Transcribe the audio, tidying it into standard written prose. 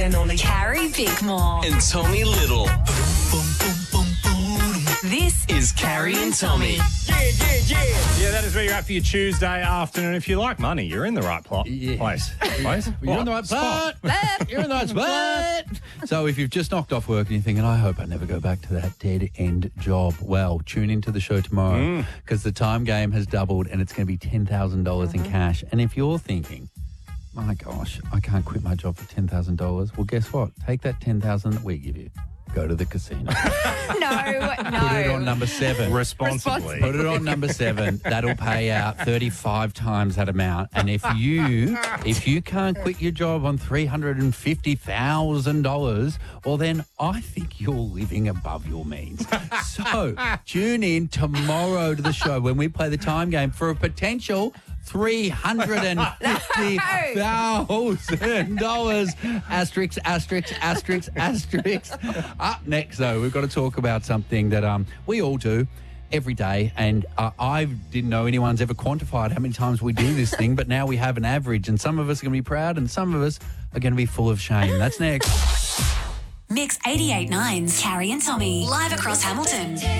And only Carrie Bickmore. and Tommy Little. This Is Carrie and Tommy. Yeah, that is where you're at for your Tuesday afternoon. If you like money, you're in the right place. You're in the right spot. You're in the right spot. So if you've just knocked off work and you're thinking, I hope I never go back to that dead-end job, well, tune into the show tomorrow because the time game has doubled and it's going to be $10,000 in cash. And if you're thinking, my gosh, I can't quit my job for $10,000, well, guess what? Take that $10,000 that we give you. Go to the casino. no. Put it on number 7. Responsibly. Put it on number 7. That'll pay out 35 times that amount. And if you can't quit your job on $350,000, well, then I think you're living above your means. So tune in tomorrow to the show when we play the time game for a potential $350,000. Asterisk, asterisk, asterisk, asterisk. Up next, though, we've got to talk about something that we all do every day, and I didn't know anyone's ever quantified how many times we do this thing, but now we have an average, and some of us are going to be proud, and some of us are going to be full of shame. That's next. Mix 88.9's Carrie and Tommy. Live across Hamilton.